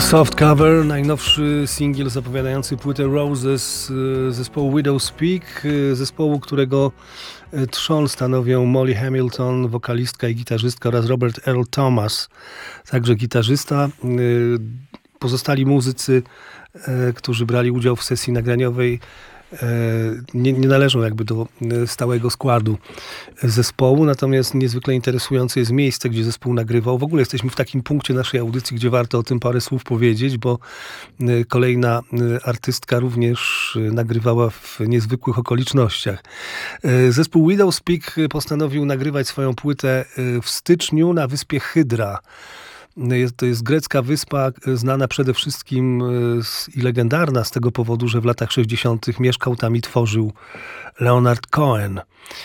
Soft Cover, najnowszy singiel zapowiadający płytę Roses zespołu Widowspeak, zespołu, którego trzon stanowią Molly Hamilton, wokalistka i gitarzystka, oraz Robert Earl Thomas, także gitarzysta. Pozostali muzycy, którzy brali udział w sesji nagraniowej, nie należą jakby do stałego składu zespołu, natomiast niezwykle interesujące jest miejsce, gdzie zespół nagrywał. W ogóle jesteśmy w takim punkcie naszej audycji, gdzie warto o tym parę słów powiedzieć, bo kolejna artystka również nagrywała w niezwykłych okolicznościach. Zespół Widowspeak postanowił nagrywać swoją płytę w styczniu na wyspie Hydra. To jest grecka wyspa, znana przede wszystkim i legendarna z tego powodu, że w latach 60. mieszkał tam i tworzył Leonard Cohen.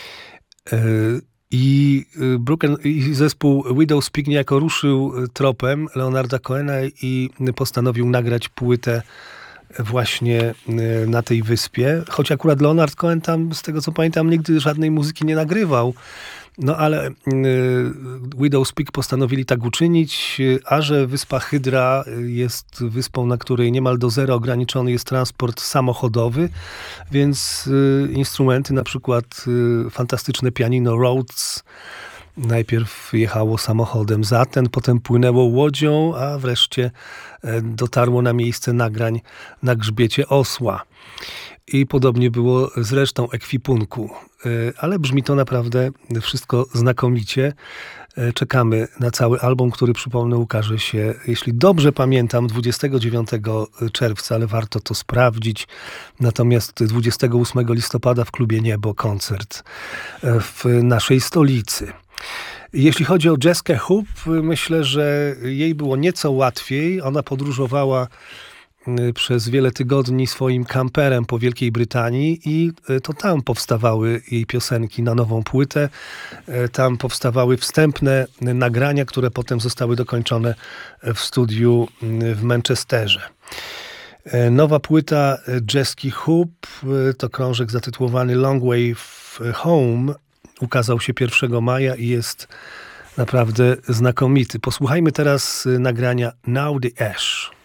I zespół Widowspeak niejako ruszył tropem Leonarda Cohena i postanowił nagrać płytę właśnie na tej wyspie. Choć akurat Leonard Cohen tam, z tego co pamiętam, nigdy żadnej muzyki nie nagrywał. No ale Widowspeak postanowili tak uczynić, a że wyspa Hydra jest wyspą, na której niemal do zera ograniczony jest transport samochodowy, więc instrumenty, na przykład fantastyczne pianino Rhodes, najpierw jechało samochodem za ten, potem płynęło łodzią, a wreszcie dotarło na miejsce nagrań na grzbiecie osła. I podobnie było z resztą ekwipunku. Ale brzmi to naprawdę wszystko znakomicie. Czekamy na cały album, który, przypomnę, ukaże się, jeśli dobrze pamiętam, 29 czerwca, ale warto to sprawdzić. Natomiast 28 listopada w klubie Niebo koncert w naszej stolicy. Jeśli chodzi o Jeskę Hoop, myślę, że jej było nieco łatwiej. Ona podróżowała przez wiele tygodni swoim kamperem po Wielkiej Brytanii i to tam powstawały jej piosenki na nową płytę. Tam powstawały wstępne nagrania, które potem zostały dokończone w studiu w Manchesterze. Nowa płyta Jeski Hoop to krążek zatytułowany Long Way Home. Ukazał się 1 maja i jest naprawdę znakomity. Posłuchajmy teraz nagrania Now the Ash.